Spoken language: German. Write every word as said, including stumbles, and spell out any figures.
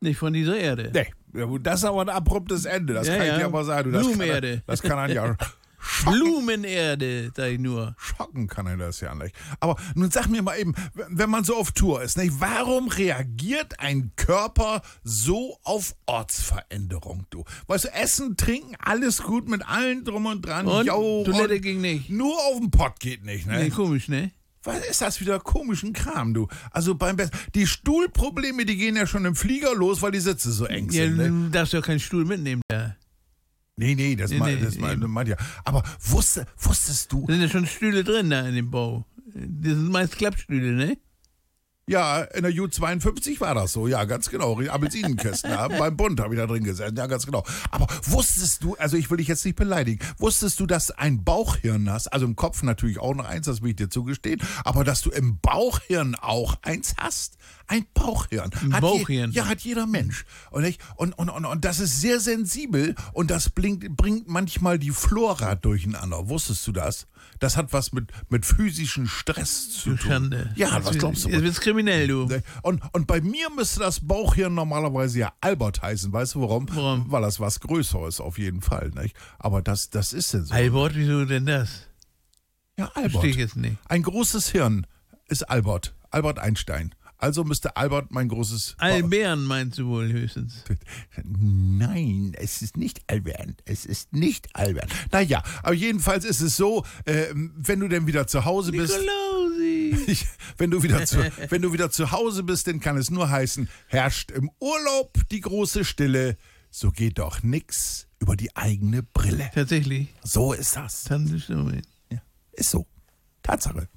Nicht von dieser Erde. Nee, das ist aber ein abruptes Ende. Das Ja, kann ich ja. dir aber sagen. Du, das, kann, Blumenerde. er- das kann er ja schocken. Blumenerde, sag ich nur. Schocken kann er das ja nicht. Aber nun sag mir mal eben, wenn man so auf Tour ist, nicht, warum reagiert ein Körper so auf Ortsveränderung, du? Weißt du, Essen, Trinken, alles gut mit allen drum und dran. Und? Jo, Toilette und ging nicht. nur auf den Pott geht nicht, ne? Nee, komisch, ne? Was ist das wieder komischen Kram, du? Also beim Be die Stuhlprobleme, die gehen ja schon im Flieger los, weil die Sitze so eng Ja, sind, ne? du darfst ja keinen Stuhl mitnehmen da. Nee, nee, das Nee, meint nee, das mein, eben. mein, ja. Aber wusste, wusstest du, Da sind ja schon Stühle drin da in dem Bau. Das sind meist Klappstühle, ne? ja, in der Ju zweiundfünfzig war das so, ja, ganz genau. Appelsinenkästen, ja, beim Bund habe ich da drin gesessen, ja, ganz genau. Aber wusstest du, also ich will dich jetzt nicht beleidigen, wusstest du, dass du ein Bauchhirn hast, also im Kopf natürlich auch noch eins, das will ich dir zugestehen, aber dass du im Bauchhirn auch eins hast? Ein Bauchhirn. Ein Hat Bauchhirn? Je, ja, hat jeder Mensch. Und, ich, und, und, und, und das ist sehr sensibel und das bringt, bringt manchmal die Flora durcheinander. Wusstest du das? Das hat was mit, mit physischem Stress zu Du tun. Schande. Ja, was glaubst du? Jetzt wird's kriminell, du. Und, und bei mir müsste das Bauchhirn normalerweise ja Albert heißen. Weißt du warum? Warum? Weil das was Größeres auf jeden Fall. Nicht? Aber das, das ist denn so. Albert, wieso denn das? Ja, Verstehe ich Albert. jetzt nicht. Ein großes Hirn ist Albert. Albert Einstein. Also müsste Albert mein großes... Albert meinst du wohl höchstens. Nein, es ist nicht Albert. Es ist nicht Albert. Naja, aber jedenfalls ist es so, äh, wenn du denn wieder zu Hause bist... Nikolausi. Ich, wenn, du wieder zu, wenn du wieder zu Hause bist, dann kann es nur heißen, herrscht im Urlaub die große Stille, so geht doch nix über die eigene Brille. Tatsächlich. So ist das. Dann bist du mit. Ja, ist so. Tatsache.